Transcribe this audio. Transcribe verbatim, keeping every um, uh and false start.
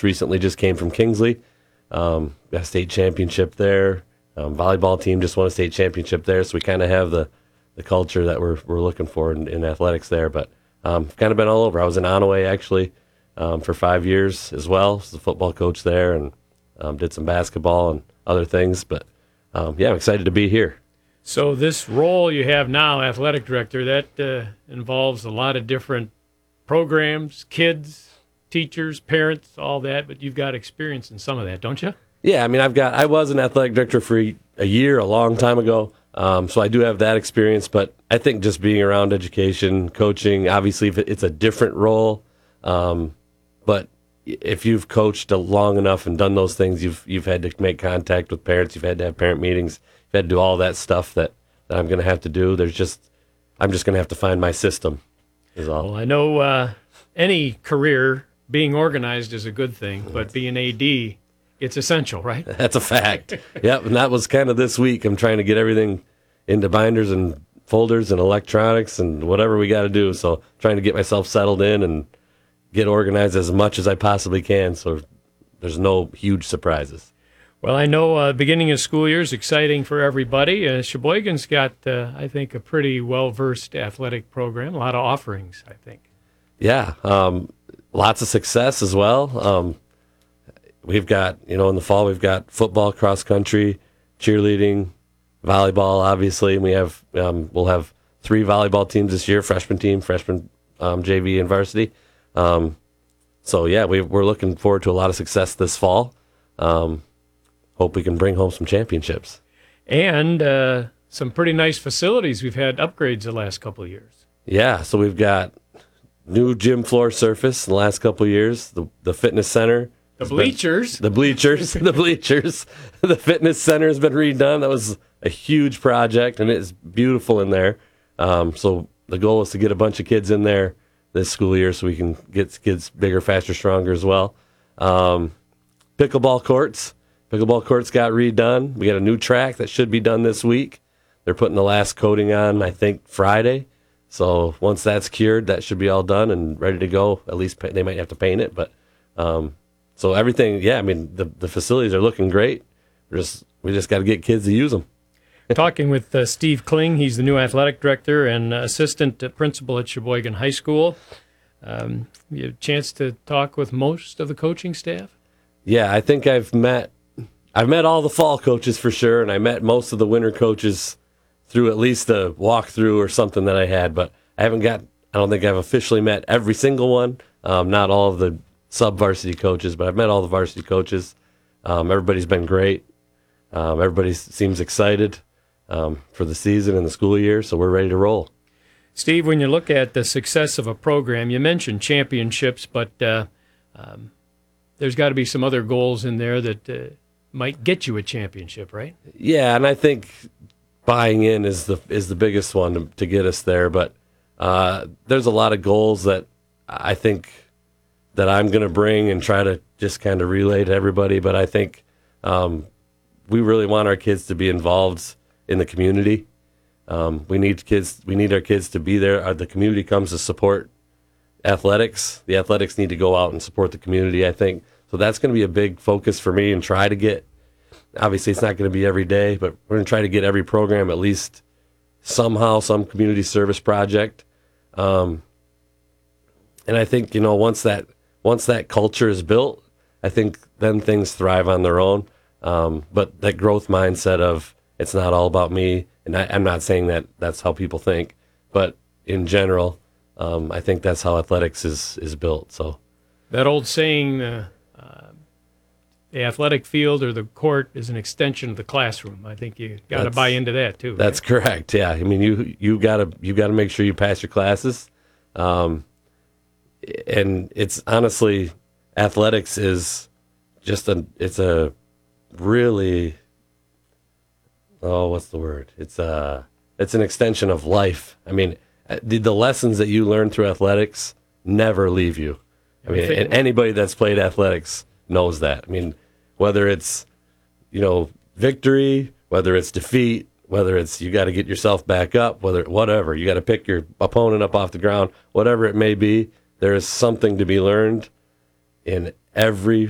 most recently just came from Kingsley. Um, got a state championship there. Um, volleyball team just won a state championship there, so we kind of have the, the culture that we're we're looking for in, in athletics there. But um, kind of been all over. I was in Onaway actually um, for five years as well. I was the football coach there and um, did some basketball and other things. But um, yeah, I'm excited to be here. So this role you have now, athletic director, that uh, involves a lot of different programs, kids, teachers, parents, all that, but you've got experience in some of that, don't you? Yeah, I mean, I've got, I was an athletic director for a year, a long time ago, um, so I do have that experience, but I think just being around education, coaching, obviously if it's a different role, um, but if you've coached long enough and done those things, you've you've had to make contact with parents, you've had to have parent meetings, you've had to do all that stuff that, that I'm going to have to do. There's just, I'm just going to have to find my system, is all. Well, I know uh, any career, being organized is a good thing, but being A D, it's essential, right? That's a fact. Yep, and that was kind of this week. I'm trying to get everything into binders and folders and electronics and whatever we got to do. So trying to get myself settled in and get organized as much as I possibly can so there's no huge surprises. Well, I know uh, beginning of school year is exciting for everybody. Uh, Sheboygan's got, uh, I think, a pretty well-versed athletic program, a lot of offerings, I think. Yeah, um, lots of success as well. Um, we've got, you know, in the fall, we've got football, cross country, cheerleading, volleyball, obviously. And we have, um, we'll have three volleyball teams this year, freshman team, freshman um, J V, and varsity. Um, so, yeah, we, we're looking forward to a lot of success this fall. Um, hope we can bring home some championships. And uh, some pretty nice facilities. We've had upgrades the last couple of years. Yeah, so we've got new gym floor surface in the last couple of years, the the fitness center. The bleachers. Been, the bleachers, the bleachers. The fitness center has been redone. That was a huge project, and it's beautiful in there. Um, so the goal is to get a bunch of kids in there this school year so we can get kids bigger, faster, stronger as well. Um, pickleball courts. Pickleball courts got redone. We got a new track that should be done this week. They're putting the last coating on, I think, Friday. So once that's cured, that should be all done and ready to go. At least they might have to paint it, but um, so everything. Yeah, I mean the the facilities are looking great. We're just we just got to get kids to use them. Talking with uh, Steve Kling, he's the new athletic director and assistant principal at Sheboygan High School. Um, you have a chance to talk with most of the coaching staff? Yeah, I think I've met I've met all the fall coaches for sure, and I met most of the winter coaches through at least a walkthrough or something that I had, but I haven't got, I don't think I've officially met every single one, um, not all of the sub-varsity coaches, but I've met all the varsity coaches. Um, everybody's been great. Um, everybody seems excited um, for the season and the school year, so we're ready to roll. Steve, when you look at the success of a program, you mentioned championships, but uh, um, there's got to be some other goals in there that uh, might get you a championship, right? Yeah, and I think buying in is the is the biggest one to, to get us there. But uh, there's a lot of goals that I think that I'm going to bring and try to just kind of relay to everybody. But I think um, we really want our kids to be involved in the community. Um, we need kids. We need our kids to be there. Uh, the community comes to support athletics. The athletics need to go out and support the community, I think. So that's going to be a big focus for me and try to get. Obviously, it's not going to be every day, but we're going to try to get every program at least somehow, some community service project. Um, and I think, you know, once that once that culture is built, I think then things thrive on their own. Um, but that growth mindset of it's not all about me, and I, I'm not saying that that's how people think, but in general, um, I think that's how athletics is is built. So that old saying, uh, the athletic field or the court is an extension of the classroom. I think you got to buy into that too. That's right? Correct. Yeah. I mean, you you got to you got to make sure you pass your classes, um, and it's honestly athletics is just a it's a really oh what's the word? It's a it's an extension of life. I mean, the, the lessons that you learn through athletics never leave you. I mean, and anybody that's played athletics knows that. I mean, whether it's, you know, victory, whether it's defeat, whether it's you got to get yourself back up, whether whatever, you got to pick your opponent up off the ground, whatever it may be, there is something to be learned in every